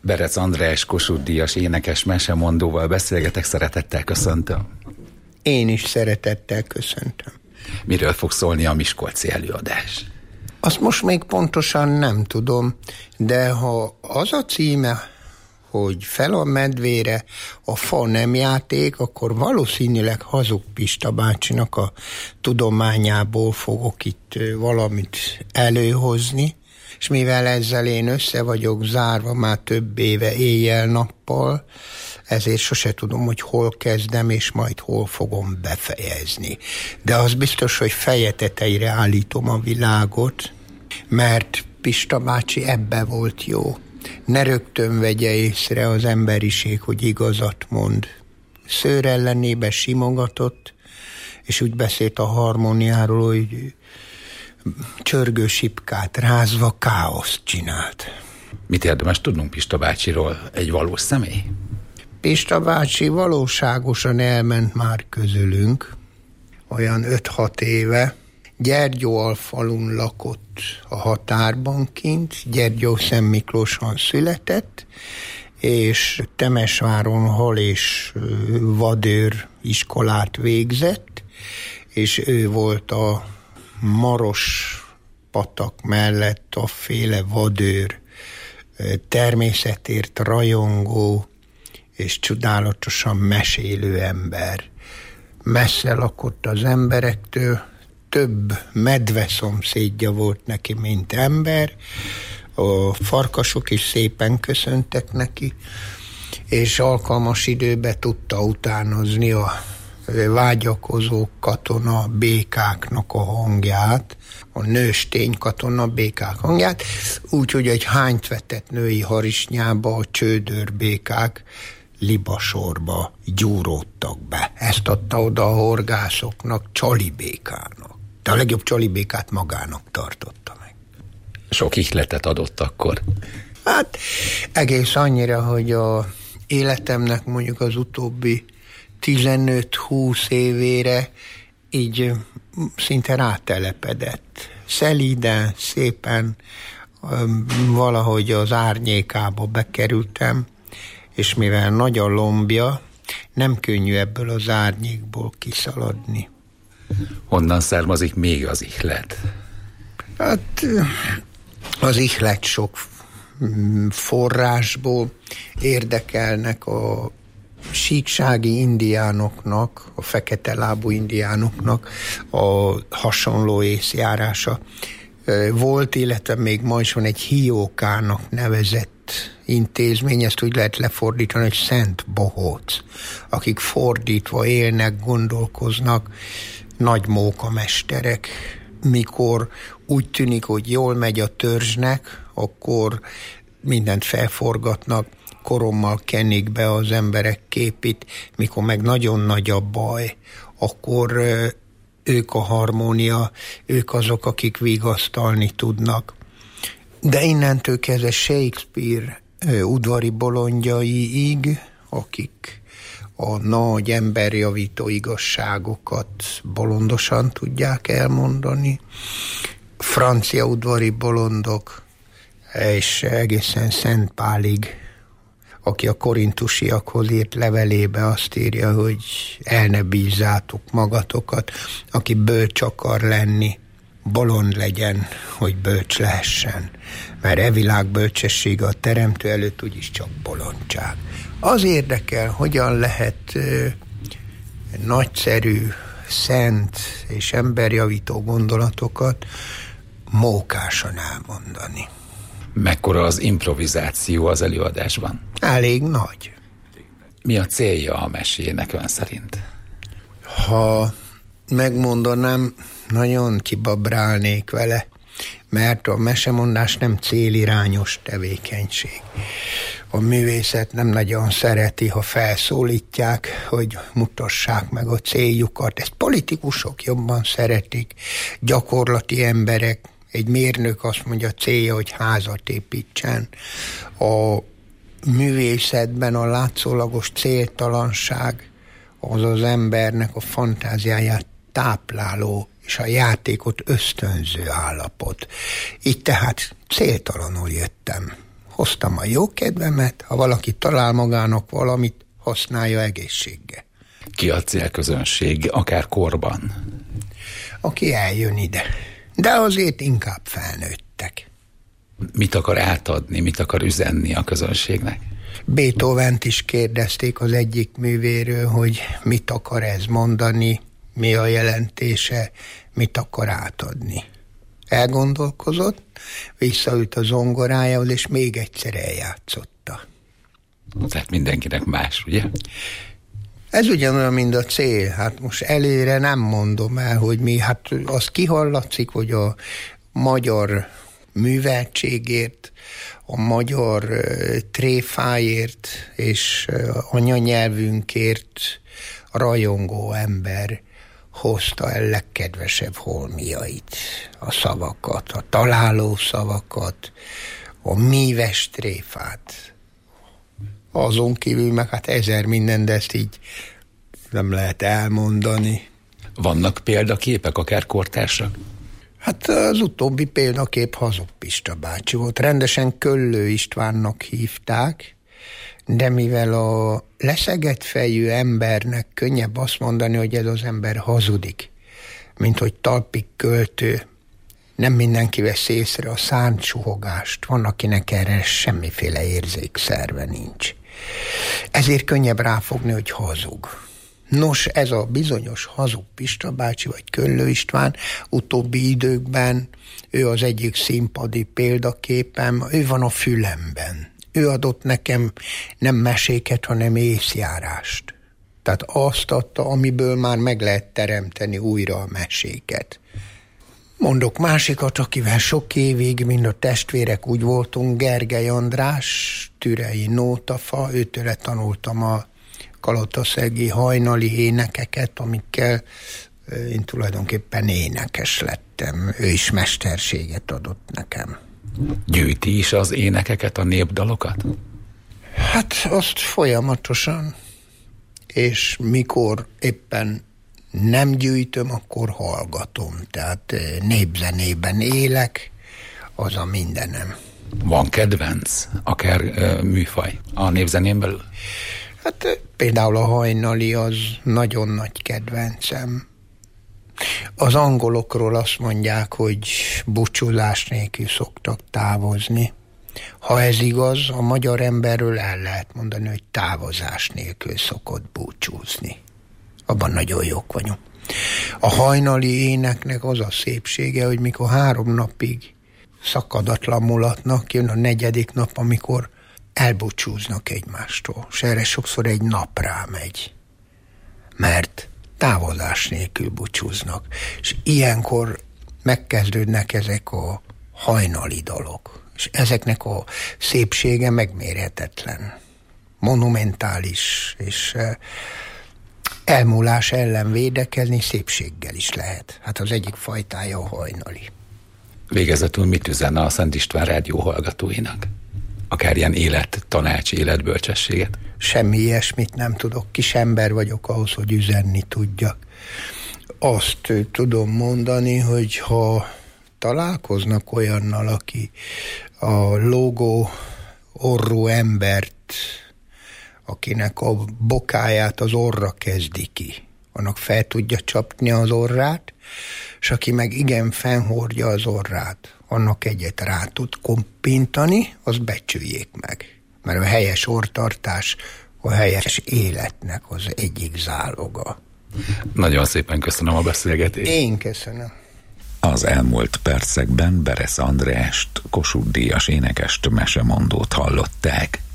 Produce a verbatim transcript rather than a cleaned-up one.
Berec András Kossuth-díjas énekes mesemondóval beszélgetek, szeretettel köszöntöm. Én is szeretettel köszöntöm. Miről fog szólni a miskolci előadás? Azt most még pontosan nem tudom, de ha az a címe, hogy Fel a medvére a fa nem játék, akkor valószínűleg Hazug Pista bácsinak a tudományából fogok itt valamit előhozni, és mivel ezzel én össze vagyok zárva már több éve éjjel-nappal, ezért sose tudom, hogy hol kezdem, és majd hol fogom befejezni. De az biztos, hogy feje tetejére állítom a világot, mert Pista bácsi ebbe volt jó. Ne rögtön vegye észre az emberiség, hogy igazat mond. Szőr ellenébe simogatott, és úgy beszélt a harmóniáról, hogy csörgő sipkát rázva káoszt csinált. Mit érdemes tudnunk Pista bácsiról? Egy valós személy? Pista bácsi valóságosan elment már közülünk, olyan öt-hat éve. Gyergyóalfalun lakott a határban kint, Gyergyó-Szentmiklóson született, és Temesváron hal és vadőr iskolát végzett, és ő volt a Maros patak mellett a féle vadőr, természetért rajongó és csodálatosan mesélő ember. Messze lakott az emberektől, több medve szomszédja volt neki, mint ember. A farkasok is szépen köszöntek neki, és alkalmas időbe tudta utánozni a vágyakozó katona békáknak a hangját, a nőstény katona békák hangját, úgyhogy egy hányt vetett női harisnyába a csődőr békák libasorba gyúródtak be. Ezt adta oda a horgászoknak, csalibékának. De a legjobb csalibékát magának tartotta meg. Sok ihletet adott akkor? Hát egész annyira, hogy a életemnek mondjuk az utóbbi tizenöt-húsz évére így szinte rátelepedett. Szelíden, szépen valahogy az árnyékába bekerültem, és mivel nagy a lombja, nem könnyű ebből az árnyékból kiszaladni. Honnan származik még az ihlet? Hát az ihlet sok forrásból érdekelnek a síksági indiánoknak, a fekete lábú indiánoknak a hasonló észjárása volt, illetve még ma is van egy hiókának nevezett intézmény, ezt úgy lehet lefordítani, hogy Szent Bohóc, akik fordítva élnek, gondolkoznak, nagy mókamesterek. Mikor úgy tűnik, hogy jól megy a törzsnek, akkor mindent felforgatnak, korommal kenik be az emberek képét, mikor meg nagyon nagy a baj, akkor ők a harmónia, ők azok, akik vigasztalni tudnak. De innentől kezdve Shakespeare udvari bolondjaiig, akik a nagy emberjavító igazságokat bolondosan tudják elmondani, francia udvari bolondok, és egészen Szent Pálig, aki a korintusiakhoz írt levelébe azt írja, hogy el ne bízzátok magatokat, aki bölcs akar lenni, bolond legyen, hogy bölcs lehessen. Mert e világ bölcsessége a teremtő előtt úgyis csak bolondság. Az érdekel, hogyan lehet ö, nagyszerű, szent és emberjavító gondolatokat mókásan elmondani. Mekkora az improvizáció az előadásban? Elég nagy. Mi a célja a mesének ön szerint? Ha megmondanám, nagyon kibabrálnék vele, mert a mesemondás nem célirányos tevékenység. A művészet nem nagyon szereti, ha felszólítják, hogy mutassák meg a céljukat. Ezt politikusok jobban szeretik, gyakorlati emberek. Egy mérnök azt mondja, célja, hogy házat építsen. A művészetben a látszólagos céltalanság az az embernek a fantáziáját tápláló és a játékot ösztönző állapot. Így tehát céltalanul jöttem hoztam a jó kedvemet, ha valaki talál magának valamit, használja egészséggel. Ki a célközönség, akár korban? Aki eljön ide. De azért inkább felnőttek. Mit akar átadni, mit akar üzenni a közönségnek? Beethovent is kérdezték az egyik művéről, hogy mit akar ez mondani, mi a jelentése, mit akar átadni. Elgondolkozott, visszaült a zongorájához, és még egyszer eljátszotta. Tehát mindenkinek más, ugye? Ez ugyanolyan, mint a cél. Hát most elére nem mondom el, hogy mi, hát az kihallatszik, hogy a magyar műveltségért, a magyar uh, tréfáért és uh, anyanyelvünkért rajongó ember hozta el legkedvesebb holmiait, a szavakat, a találó szavakat, a míves tréfát. Azon kívül meg hát ezer minden, de ezt így nem lehet elmondani. Vannak példaképek, akár kortársak? Hát az utóbbi példakép Hazug Pista bácsi volt. Rendesen Köllő Istvánnak hívták, de mivel a leszegett fejű embernek könnyebb azt mondani, hogy ez az ember hazudik, mint hogy talpig költő, nem mindenki vesz észre a szántsuhogást, van, akinek erre semmiféle érzékszerve nincs. Ezért könnyebb ráfogni, hogy hazug. Nos, ez a bizonyos Hazug Pista bácsi, vagy Köllő István utóbbi időkben, ő az egyik színpadi példaképem, ő van a fülemben. Ő adott nekem nem meséket, hanem észjárást. Tehát azt adta, amiből már meg lehet teremteni újra a meséket. Mondok másikat, akivel sok évig, mind a testvérek úgy voltunk, Gergely András, türei nótafa, őtőle tanultam a kalotaszegi hajnali énekeket, amikkel én tulajdonképpen énekes lettem. Ő is mesterséget adott nekem. Gyűjti is az énekeket, a népdalokat? Hát azt folyamatosan, és mikor éppen nem gyűjtöm, akkor hallgatom. Tehát népzenében élek, az a mindenem. Van kedvenc, akár uh, műfaj a népzenén belül? Hát például a hajnali az nagyon nagy kedvencem. Az angolokról azt mondják, hogy búcsúzás nélkül szoktak távozni. Ha ez igaz, a magyar emberről el lehet mondani, hogy távozás nélkül szokott búcsúzni. Abban nagyon jók vagyunk. A hajnali éneknek az a szépsége, hogy mikor három napig szakadatlan mulatnak, jön a negyedik nap, amikor elbúcsúznak egymástól, és erre sokszor egy nap rámegy. Mert távozás nélkül búcsúznak. És ilyenkor megkezdődnek ezek a hajnali dalok. És ezeknek a szépsége megmérhetetlen. Monumentális, és elmúlás ellen védekezni szépséggel is lehet. Hát az egyik fajtája a hajnali. Végezetül mit üzenne a Szent István rádió hallgatóinak? Akár ilyen élet, tanács, életbölcsességet? Semmi ilyesmit nem tudok. Kis ember vagyok ahhoz, hogy üzenni tudjak. Azt tudom mondani, hogy ha találkoznak olyannal, aki a lógó orrú embert, akinek a bokáját az orra kezdi ki, annak fel tudja csapni az orrát, és aki meg igen fennhordja az orrát, annak egyet rá tud kompintani, azt becsüljék meg. Mert a helyes orrtartás a helyes életnek az egyik záloga. Nagyon szépen köszönöm a beszélgetést. Én köszönöm. Az elmúlt percekben Beresz Andrást, Kossuth-díjas énekest, mesemondót hallották.